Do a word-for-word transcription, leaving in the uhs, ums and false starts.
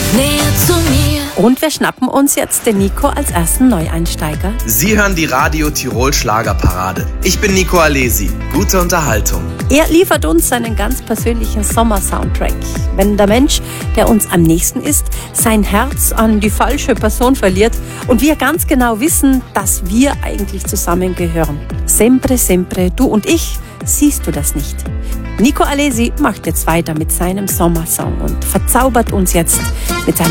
näher zu mir. Und wir schnappen uns jetzt den Nico als ersten Neueinsteiger. Sie hören die Radio Tirol Schlagerparade. Ich bin Nico Alesi. Gute Unterhaltung. Er liefert uns seinen ganz persönlichen Sommer-Soundtrack. Wenn der Mensch, der uns am nächsten ist, sein Herz an die falsche Person verliert und wir ganz genau wissen, dass wir eigentlich zusammengehören. Sempre, sempre, du und ich, siehst du das nicht. Nico Alesi macht jetzt weiter mit seinem Sommersong und verzaubert uns jetzt mit seinem